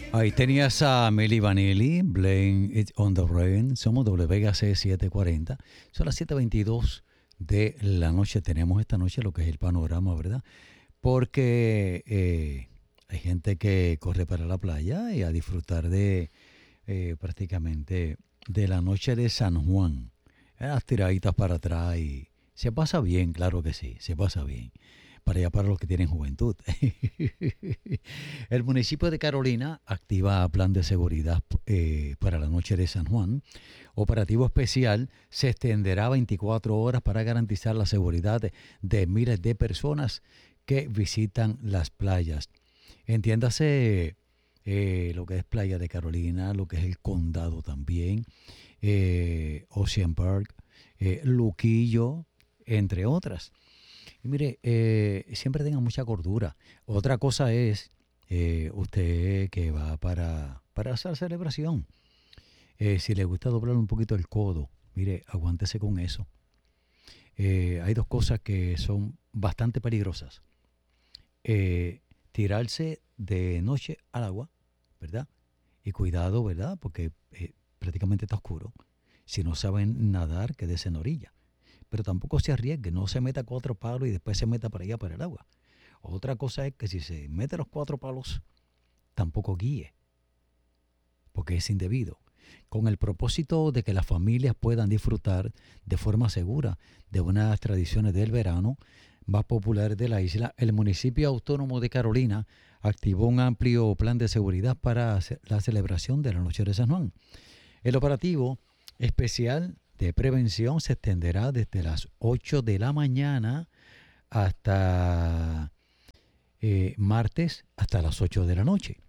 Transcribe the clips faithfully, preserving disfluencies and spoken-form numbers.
Ahí tenías a Milli Vanilli, Blame It on the Rain. Somos W K C setecientos cuarenta. Son las siete veintidós de la noche. Tenemos esta noche lo que es el panorama, ¿verdad? Porque eh, hay gente que corre para la playa y a disfrutar de eh, prácticamente de la noche de San Juan. Eh, Las tiraditas para atrás y se pasa bien, claro que sí, se pasa bien. Para allá para los que tienen juventud. El municipio de Carolina activa plan de seguridad eh, para la noche de San Juan. Operativo especial se extenderá a veinticuatro horas para garantizar la seguridad de, de miles de personas que visitan las playas. Entiéndase eh, lo que es Playa de Carolina, lo que es el condado también, eh, Ocean Park, eh, Luquillo, entre otras. Y mire, eh, siempre tenga mucha cordura. Otra cosa es eh, usted que va para, para hacer celebración. Eh, si le gusta doblar un poquito el codo, mire, aguántese con eso. Eh, hay dos cosas que son bastante peligrosas. Eh, tirarse de noche al agua, ¿verdad? Y cuidado, ¿verdad? Porque eh, prácticamente está oscuro. Si no saben nadar, quédese en orilla. Pero tampoco se arriesgue, no se meta cuatro palos y después se meta para allá, para el agua. Otra cosa es que si se mete los cuatro palos, tampoco guíe, porque es indebido. Con el propósito de que las familias puedan disfrutar de forma segura de unas tradiciones del verano más populares de la isla, el municipio autónomo de Carolina activó un amplio plan de seguridad para la celebración de la Noche de San Juan. El operativo especial de prevención se extenderá desde las ocho de la mañana hasta eh, martes, hasta las ocho de la noche.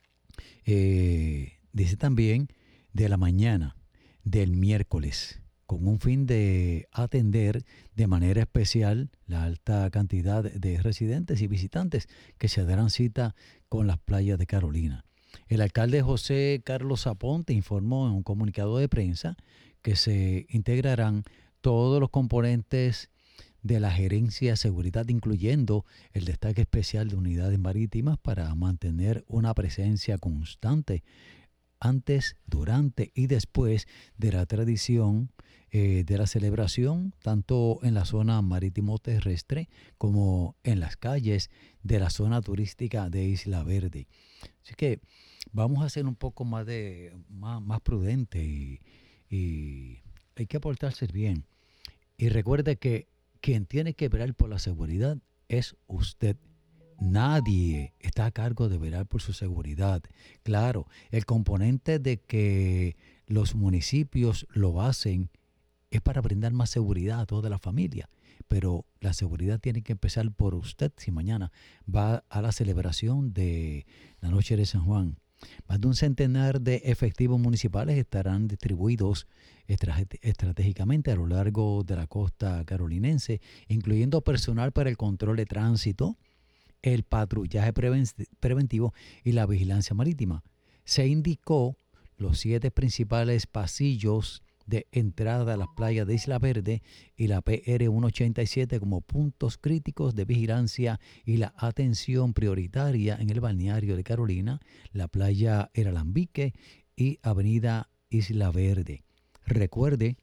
Eh, dice también de la mañana del miércoles, con un fin de atender de manera especial la alta cantidad de residentes y visitantes que se darán cita con las playas de Carolina. El alcalde José Carlos Aponte informó en un comunicado de prensa que se integrarán todos los componentes de la gerencia de seguridad, incluyendo el destaque especial de unidades marítimas para mantener una presencia constante antes, durante y después de la tradición eh, de la celebración, tanto en la zona marítimo terrestre como en las calles de la zona turística de Isla Verde. Así que vamos a ser un poco más de más, más prudente y, y hay que portarse bien. Y recuerde que quien tiene que velar por la seguridad es usted. Nadie está a cargo de velar por su seguridad. Claro, el componente de que los municipios lo hacen es para brindar más seguridad a toda la familia. Pero la seguridad tiene que empezar por usted si mañana va a la celebración de la Noche de San Juan. Más de un centenar de efectivos municipales estarán distribuidos estratégicamente a lo largo de la costa carolinense, incluyendo personal para el control de tránsito, el patrullaje preventivo y la vigilancia marítima. Se indicó los siete principales pasillos de entrada a las playas de Isla Verde y la P R ciento ochenta y siete como puntos críticos de vigilancia y la atención prioritaria en el balneario de Carolina, la playa El Alambique y Avenida Isla Verde. Recuerde,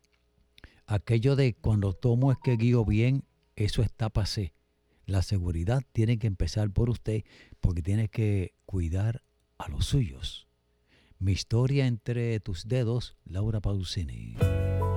aquello de cuando tomo es que guío bien, eso está pasé. La seguridad tiene que empezar por usted porque tiene que cuidar a los suyos. Mi historia entre tus dedos, Laura Pausini.